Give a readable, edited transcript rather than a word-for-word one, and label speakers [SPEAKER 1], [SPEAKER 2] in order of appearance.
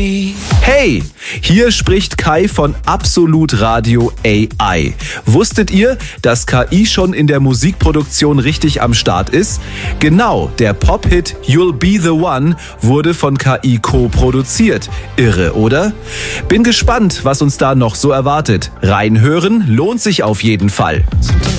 [SPEAKER 1] Hey, hier spricht Kai von Absolut Radio AI. Wusstet ihr, dass KI schon in der Musikproduktion richtig am Start ist? Genau, der Pop-Hit You'll Be The One wurde von KI co-produziert. Irre, oder? Bin gespannt, was uns da noch so erwartet. Reinhören lohnt sich auf jeden Fall.